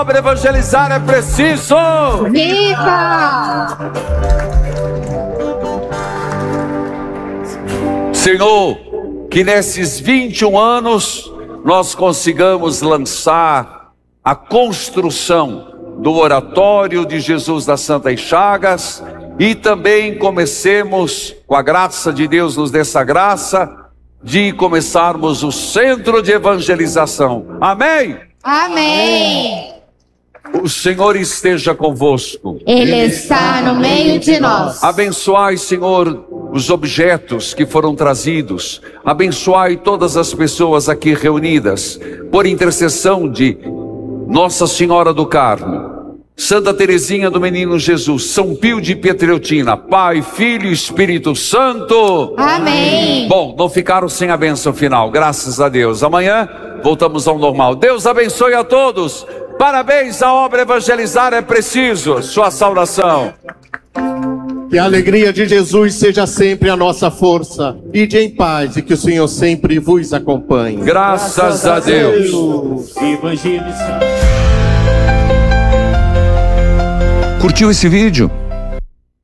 Para evangelizar é preciso. Viva! Senhor, que nesses 21 anos nós consigamos lançar a construção do oratório de Jesus das Santas Chagas e também comecemos, com a graça de Deus nos dê essa graça, de começarmos o centro de evangelização. Amém? Amém! O Senhor esteja convosco. Ele está no meio de nós. Abençoai, Senhor, os objetos que foram trazidos. Abençoai todas as pessoas aqui reunidas, por intercessão de Nossa Senhora do Carmo, Santa Teresinha do Menino Jesus, São Pio de Pietreutina, Pai, Filho e Espírito Santo. Amém. Bom, não ficaram sem a bênção final, graças a Deus. Amanhã voltamos ao normal. Deus abençoe a todos. Parabéns, a obra evangelizar é preciso. Sua saudação. Que a alegria de Jesus seja sempre a nossa força. Ide em paz e que o Senhor sempre vos acompanhe. Graças a Deus. Curtiu esse vídeo?